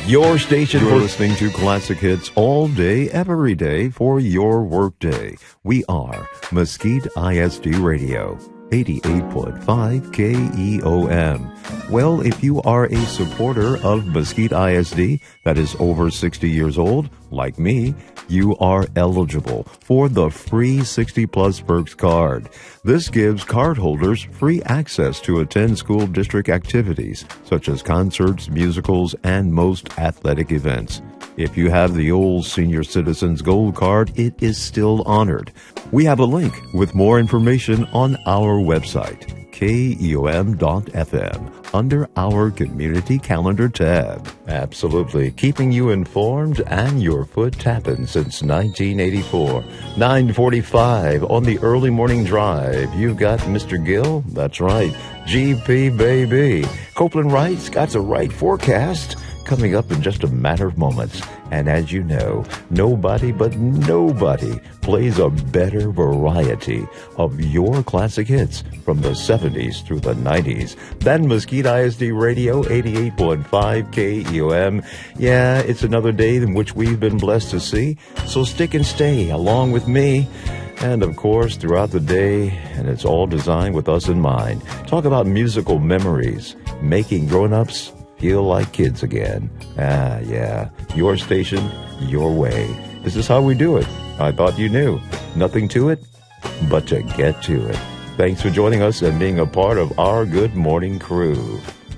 Your station. You're listening to classic hits all day, every day for your workday. We are Mesquite ISD Radio, 88.5 KEOM. Well, if you are a supporter of Mesquite ISD that is over 60 years old, like me, you are eligible for the free 60 Plus Perks card. This gives cardholders free access to attend school district activities, such as concerts, musicals, and most athletic events. If you have the old Senior Citizens Gold Card, it is still honored. We have a link with more information on our website, KEOM.FM, under our Community Calendar tab. Absolutely, keeping you informed and your foot tapping since 1984. 9:45 on the early morning drive. You've got Mr. Gill, that's right, GP baby. Copeland Wright's got the right forecast coming up in just a matter of moments. And as you know, nobody but nobody plays a better variety of your classic hits from the 70s through the 90s than Mesquite ISD Radio 88.5 KEOM. Yeah, it's another day in which we've been blessed to see, so stick and stay along with me. And of course, throughout the day, and it's all designed with us in mind. Talk about musical memories, making grown-ups feel like kids again. Yeah. Your station, your way. This is how we do it. I thought you knew. Nothing to it but to get to it. Thanks for joining us and being a part of our Good Morning crew.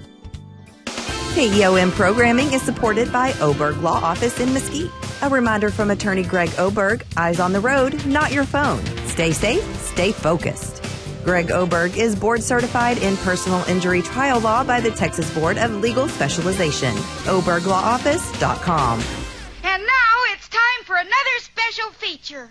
KEOM programming is supported by Oberg Law Office in Mesquite. A reminder from attorney Greg Oberg, eyes on the road, not your phone. Stay safe, stay focused. Greg Oberg is board certified in personal injury trial law by the Texas Board of Legal Specialization. ObergLawOffice.com. And now it's time for another special feature.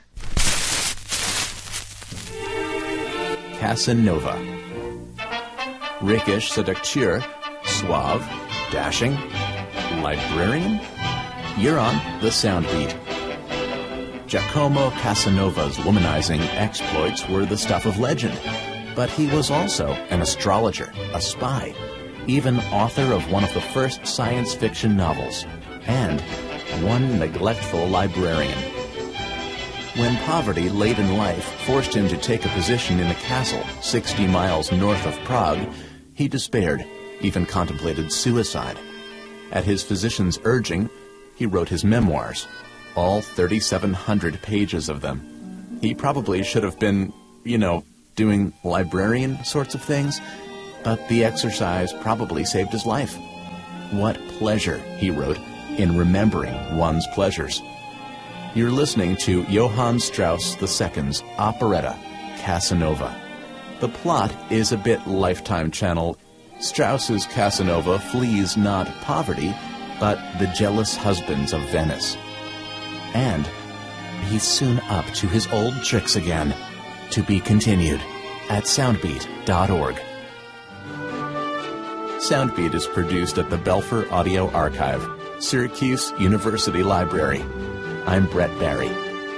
Casanova. Rickish seducteur, suave, dashing, librarian? You're on the Soundbeat. Giacomo Casanova's womanizing exploits were the stuff of legend, but he was also an astrologer, a spy, even author of one of the first science fiction novels, and one neglectful librarian. When poverty late in life forced him to take a position in a castle 60 miles north of Prague, he despaired, even contemplated suicide. At his physician's urging, he wrote his memoirs, all 3,700 pages of them. He probably should have been, doing librarian sorts of things, but the exercise probably saved his life. What pleasure, he wrote, in remembering one's pleasures. You're listening to Johann Strauss II's operetta, Casanova. The plot is a bit Lifetime Channel. Strauss's Casanova flees not poverty, but the jealous husbands of Venice. And he's soon up to his old tricks again. To be continued at soundbeat.org. Soundbeat is produced at the Belfer Audio Archive, Syracuse University Library. I'm Brett Barry.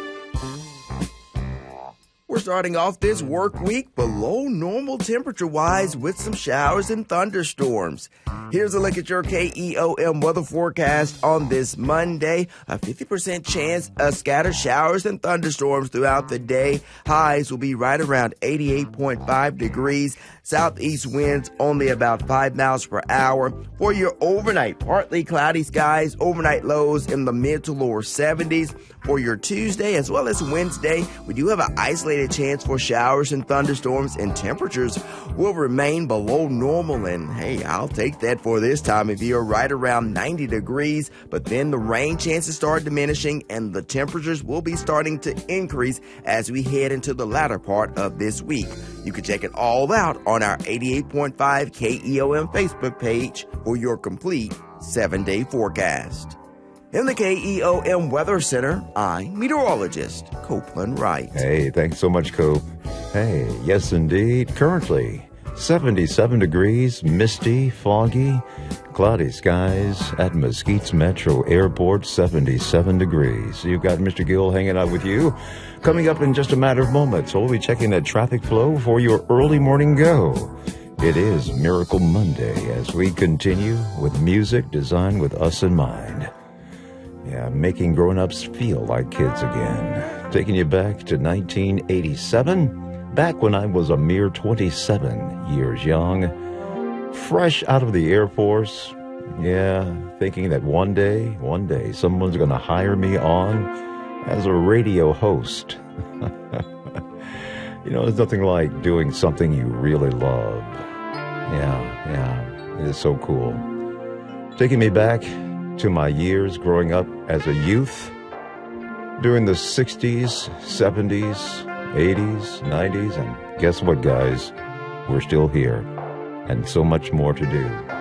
We're starting off this work week below normal temperature-wise with some showers and thunderstorms. Here's a look at your KEOM weather forecast on this Monday. A 50% chance of scattered showers and thunderstorms throughout the day. Highs will be right around 88.5 degrees. Southeast winds only about 5 miles per hour. For your overnight, partly cloudy skies, overnight lows in the mid to lower 70s. For your Tuesday as well as Wednesday, we do have an isolated chance for showers and thunderstorms, and temperatures will remain below normal. And hey, I'll take that for this time if you're right around 90 degrees. But then the rain chances start diminishing and the temperatures will be starting to increase as we head into the latter part of this week. You can check it all out on our 88.5 KEOM Facebook page for your complete 7-day forecast. In the KEOM Weather Center, I'm meteorologist Copeland Wright. Hey, thanks so much, Cope. Hey, yes indeed. Currently, 77 degrees, misty, foggy, cloudy skies at Mesquite's Metro Airport, 77 degrees. You've got Mr. Gill hanging out with you. Coming up in just a matter of moments, we'll be checking that traffic flow for your early morning go. It is Miracle Monday as we continue with music designed with us in mind. Yeah, making grown-ups feel like kids again. Taking you back to 1987, back when I was a mere 27 years young, fresh out of the Air Force. Yeah, thinking that one day, someone's going to hire me on as a radio host. You know, there's nothing like doing something you really love. Yeah, it is so cool. Taking me back to my years growing up as a youth, during the 60s, 70s, 80s, 90s, and guess what, guys? We're still here, and so much more to do.